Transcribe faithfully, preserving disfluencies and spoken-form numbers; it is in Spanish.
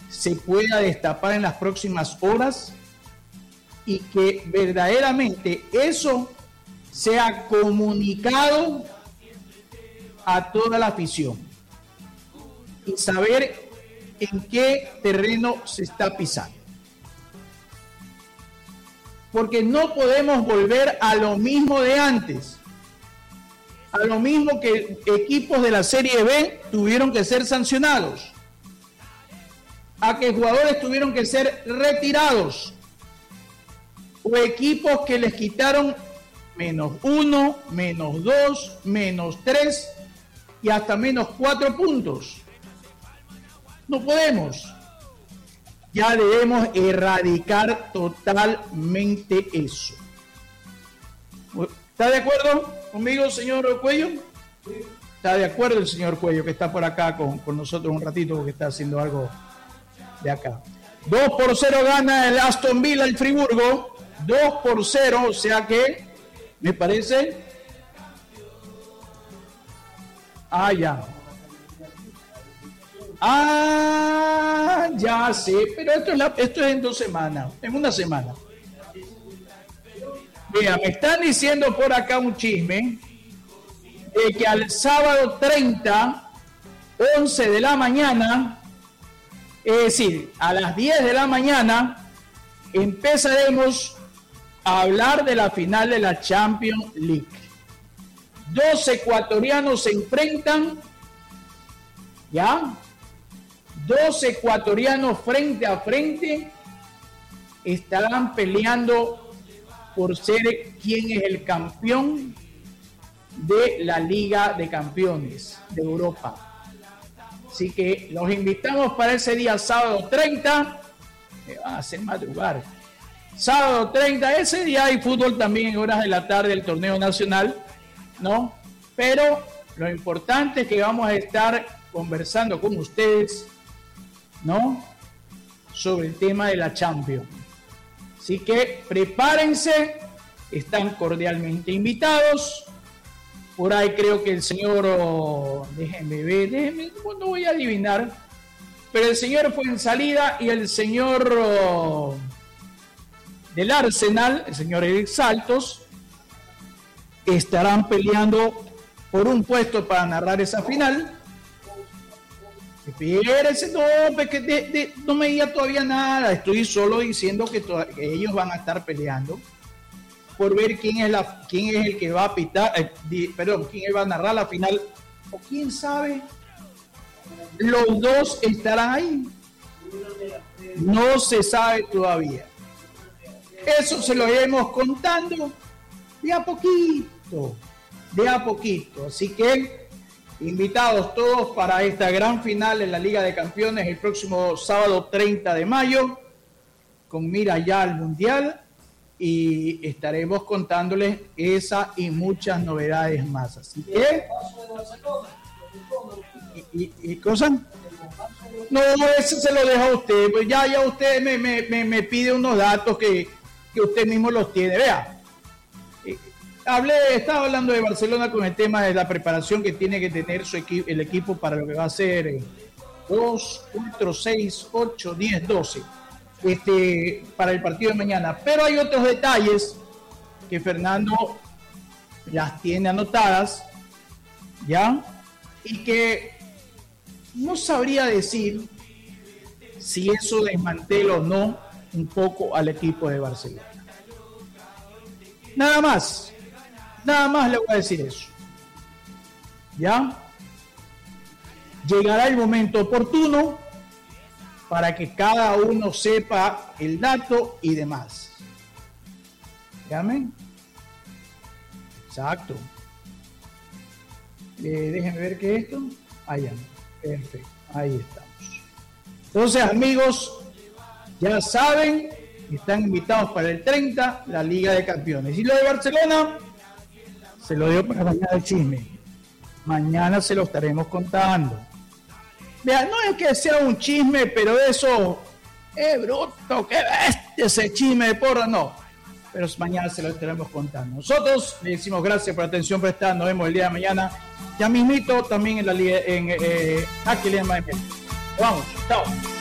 se pueda destapar en las próximas horas y que verdaderamente eso sea comunicado a toda la afición y saber en qué terreno se está pisando. Porque no podemos volver a lo mismo de antes, a lo mismo que equipos de la Serie B tuvieron que ser sancionados, a que jugadores tuvieron que ser retirados, o equipos que les quitaron menos uno, menos dos, menos tres y hasta menos cuatro puntos. No podemos. Ya debemos erradicar totalmente eso. ¿Está de acuerdo conmigo, señor Cuello? Sí. Está de acuerdo el señor Cuello, que está por acá con, con nosotros un ratito, porque está haciendo algo de acá. dos por cero gana el Aston Villa el Friburgo. dos por cero, o sea que, me parece... Ah, ya. Ah, ya sé, pero esto es, la, esto es en dos semanas, en una semana. Mira, me están diciendo por acá un chisme de que al sábado treinta, once de la mañana, es decir, a las diez de la mañana, empezaremos a hablar de la final de la Champions League. Dos ecuatorianos se enfrentan, ¿ya? Dos ecuatorianos frente a frente estarán peleando por ser quién es el campeón de la Liga de Campeones de Europa. Así que los invitamos para ese día, sábado treinta, me van a hacer madrugar. Sábado treinta, ese día hay fútbol también en horas de la tarde del torneo nacional, ¿no? Pero lo importante es que vamos a estar conversando con ustedes, ¿no? Sobre el tema de la Champions. Así que prepárense, están cordialmente invitados. Por ahí creo que el señor, oh, déjenme ver, déjenme, no voy a adivinar, pero el señor fue en salida y el señor oh, del Arsenal, el señor Eric Saltos, estarán peleando por un puesto para narrar esa final. Espérense, no, porque de, de, no me diga todavía nada, estoy solo diciendo que, to- que ellos van a estar peleando por ver quién es, la, quién es el que va a pitar, eh, di, perdón, quién va a narrar la final, o quién sabe, los dos estarán ahí, no se sabe todavía. Eso se lo iremos contando de a poquito, de a poquito, así que invitados todos para esta gran final en la Liga de Campeones el próximo sábado treinta de mayo, con mira ya al Mundial, y estaremos contándoles esa y muchas novedades más. Así que... ¿Y, y, y cosas? No, eso se lo dejo a usted, pues ya, ya usted me, me, me, me pide unos datos que, que usted mismo los tiene. Vea. Hablé, estaba hablando de Barcelona con el tema de la preparación que tiene que tener su equi- el equipo para lo que va a ser dos, cuatro, seis, ocho, diez, doce este, para el partido de mañana. Pero hay otros detalles que Fernando las tiene anotadas, ¿ya? Y que no sabría decir si eso desmantela o no un poco al equipo de Barcelona. Nada más. Nada más le voy a decir eso. ¿Ya? Llegará el momento oportuno para que cada uno sepa el dato y demás. ¿Llamen? Exacto. Eh, déjenme ver qué es esto. Allá. Perfecto. Ahí estamos. Entonces, amigos, ya saben, están invitados para el treinta, la Liga de Campeones. Y lo de Barcelona... se lo dio para mañana el chisme. Mañana se lo estaremos contando. Vean, no es que sea un chisme, pero eso, eh, bruto, qué bestia ese chisme de porra, no. Pero mañana se lo estaremos contando. Nosotros le decimos gracias por la atención prestada. Nos vemos el día de mañana. Ya mismito también en la liga, en eh, aquí en Miami. Vamos, chao.